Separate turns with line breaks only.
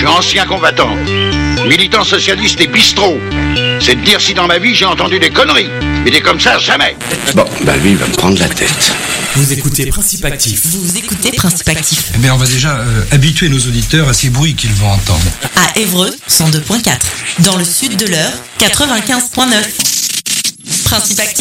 ancien combattant, militant socialiste et bistrot. C'est de dire si dans ma vie j'ai entendu des conneries. Mais des comme ça, jamais.
Bon, bah lui, il va me prendre la tête.
Vous écoutez Principe Actif.
Vous écoutez Principe Actif.
Eh bien, on va déjà habituer nos auditeurs à ces bruits qu'ils vont entendre.
À Évreux, 102.4. Dans le sud de l'Eure, 95.9. Principe Actif.